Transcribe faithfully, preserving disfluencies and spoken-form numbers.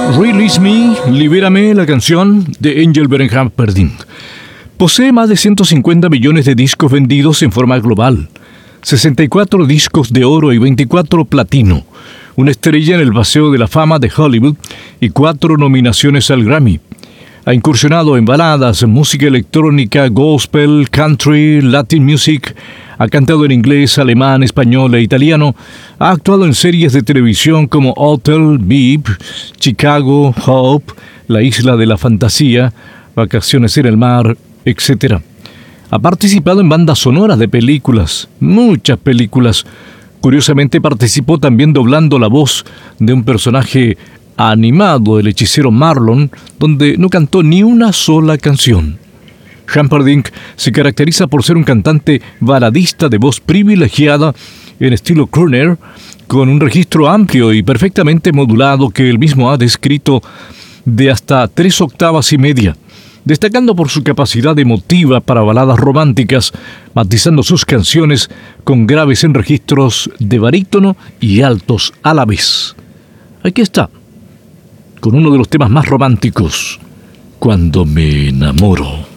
Release Me, Libérame, la canción de Angel Humperdinck. Posee más de ciento cincuenta millones de discos vendidos en forma global, sesenta y cuatro discos de oro y veinticuatro platino, una estrella en el Paseo de la Fama de Hollywood y cuatro nominaciones al Grammy. Ha incursionado en baladas, música electrónica, gospel, country, Latin music. Ha cantado en inglés, alemán, español e italiano. Ha actuado en series de televisión como Hotel, V I P, Chicago, Hope, La Isla de la Fantasía, Vacaciones en el Mar, etcétera. Ha participado en bandas sonoras de películas, muchas películas. Curiosamente participó también doblando la voz de un personaje animado, el hechicero Marlon, donde no cantó ni una sola canción. Humperdinck se caracteriza por ser un cantante baladista de voz privilegiada en estilo crooner, con un registro amplio y perfectamente modulado que él mismo ha descrito de hasta tres octavas y media, destacando por su capacidad emotiva para baladas románticas, matizando sus canciones con graves en registros de barítono y altos a la vez. Aquí está, con uno de los temas más románticos, Cuando me enamoro.